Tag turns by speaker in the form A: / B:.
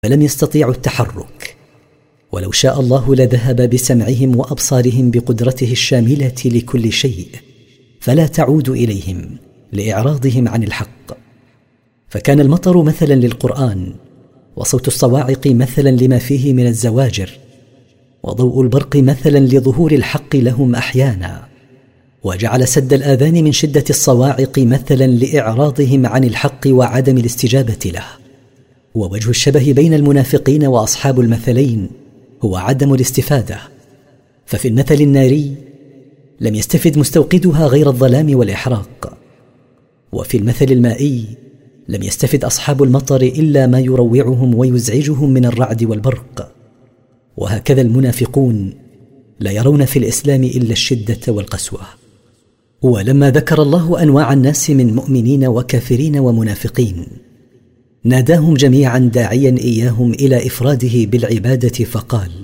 A: فلم يستطيعوا التحرك، ولو شاء الله لذهب بسمعهم وأبصارهم بقدرته الشاملة لكل شيء، فلا تعود إليهم لإعراضهم عن الحق. فكان المطر مثلا للقرآن، وصوت الصواعق مثلا لما فيه من الزواجر، وضوء البرق مثلا لظهور الحق لهم أحيانا، وجعل سد الآذان من شدة الصواعق مثلا لإعراضهم عن الحق وعدم الاستجابة له. ووجه الشبه بين المنافقين وأصحاب المثلين هو عدم الاستفادة، ففي المثل الناري لم يستفد مستوقدها غير الظلام والإحراق، وفي المثل المائي لم يستفد أصحاب المطر إلا ما يروعهم ويزعجهم من الرعد والبرق. وهكذا المنافقون لا يرون في الإسلام إلا الشدة والقسوة. ولما ذكر الله أنواع الناس من مؤمنين وكافرين ومنافقين، ناداهم جميعا داعيا إياهم إلى إفراده بالعبادة فقال: